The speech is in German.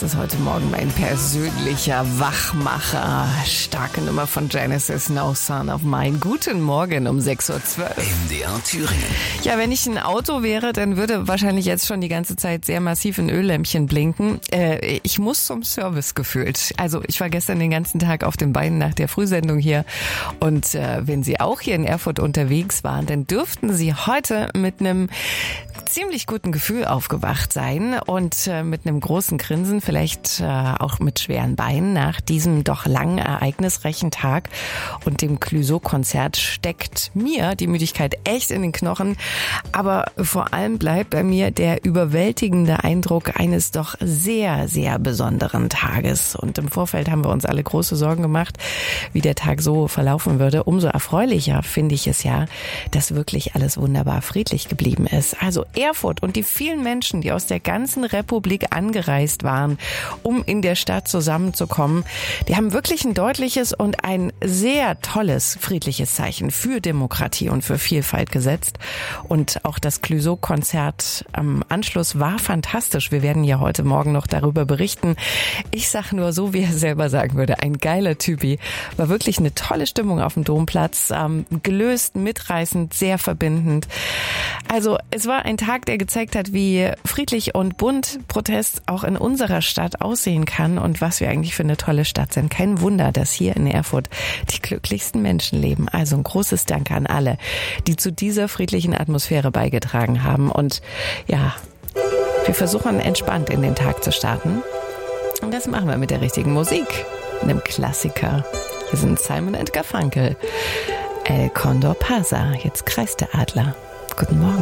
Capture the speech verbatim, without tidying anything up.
Das ist heute Morgen mein persönlicher Wachmacher. Starke Nummer von Genesis, No Son of Mine. Guten Morgen um sechs Uhr zwölf. M D R Thüringen. Ja, wenn ich ein Auto wäre, dann würde wahrscheinlich jetzt schon die ganze Zeit sehr massiv ein Öllämpchen blinken. Äh, ich muss zum Service gefühlt. Also ich war gestern den ganzen Tag auf den Beinen nach der Frühsendung hier. Und äh, wenn Sie auch hier in Erfurt unterwegs waren, dann dürften Sie heute mit einem ziemlich guten Gefühl aufgewacht sein und äh, mit einem großen Grinsen, vielleicht äh, auch mit schweren Beinen nach diesem doch langen, ereignisreichen Tag und dem Clouseau-Konzert steckt mir die Müdigkeit echt in den Knochen, aber vor allem bleibt bei mir der überwältigende Eindruck eines doch sehr, sehr besonderen Tages und im Vorfeld haben wir uns alle große Sorgen gemacht, wie der Tag so verlaufen würde. Umso erfreulicher finde ich es ja, dass wirklich alles wunderbar friedlich geblieben ist. Also Erfurt und die vielen Menschen, die aus der ganzen Republik angereist waren, um in der Stadt zusammenzukommen, die haben wirklich ein deutliches und ein sehr tolles friedliches Zeichen für Demokratie und für Vielfalt gesetzt. Und auch das Clouseau-Konzert am Anschluss war fantastisch. Wir werden ja heute Morgen noch darüber berichten. Ich sag nur so, wie er selber sagen würde, ein geiler Typi. War wirklich eine tolle Stimmung auf dem Domplatz, ähm, gelöst, mitreißend, sehr verbindend. Also es war ein Tag, der gezeigt hat, wie friedlich und bunt Protest auch in unserer Stadt aussehen kann und was wir eigentlich für eine tolle Stadt sind. Kein Wunder, dass hier in Erfurt die glücklichsten Menschen leben. Also ein großes Dank an alle, die zu dieser friedlichen Atmosphäre beigetragen haben. Und ja, wir versuchen entspannt in den Tag zu starten. Und das machen wir mit der richtigen Musik, einem Klassiker. Hier sind Simon and Garfunkel. El Condor Pasa. Jetzt kreist der Adler. Guten Morgen.